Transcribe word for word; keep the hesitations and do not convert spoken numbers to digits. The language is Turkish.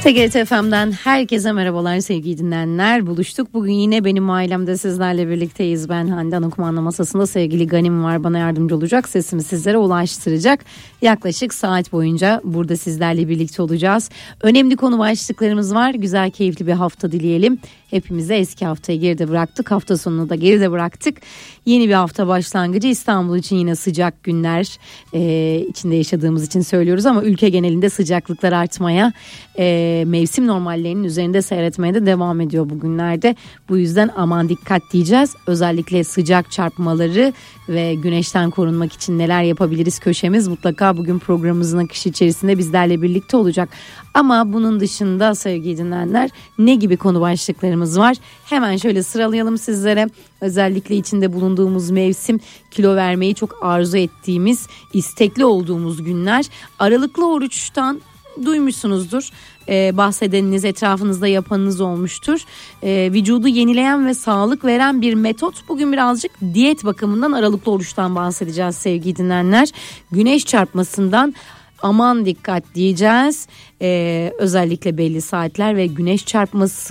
T G R T F M'den herkese merhabalar sevgili dinleyenler. Buluştuk. Bugün yine benim ailemde sizlerle birlikteyiz. Ben Hande Anokuman'la masasında sevgili Ganim var. Bana yardımcı olacak. Sesimi sizlere ulaştıracak. Yaklaşık saat boyunca burada sizlerle birlikte olacağız. Önemli konu başlıklarımız var. Güzel, keyifli bir hafta dileyelim. Hepimize eski haftayı geride bıraktık. Hafta sonunu da geride bıraktık. Yeni bir hafta başlangıcı. İstanbul için yine sıcak günler e, içinde yaşadığımız için söylüyoruz ama ülke genelinde sıcaklıklar artmaya, e, mevsim normallerinin üzerinde seyretmeye de devam ediyor bugünlerde. Bu yüzden aman dikkat diyeceğiz. Özellikle sıcak çarpmaları ve güneşten korunmak için neler yapabiliriz köşemiz mutlaka bugün programımızın akışı içerisinde bizlerle birlikte olacak. Ama bunun dışında sevgili dinleyenler ne gibi konu başlıklarımız var? Hemen şöyle sıralayalım sizlere. Özellikle içinde bulunduğumuz mevsim, kilo vermeyi çok arzu ettiğimiz, istekli olduğumuz günler. Aralıklı oruçtan duymuşsunuzdur. Ee, bahsedeniniz, etrafınızda yapanınız olmuştur. Ee, vücudu yenileyen ve sağlık veren bir metot. Bugün birazcık diyet bakımından aralıklı oruçtan bahsedeceğiz sevgili dinleyenler. Güneş çarpmasından aman dikkat diyeceğiz. Ee, özellikle belli saatler ve güneş çarpması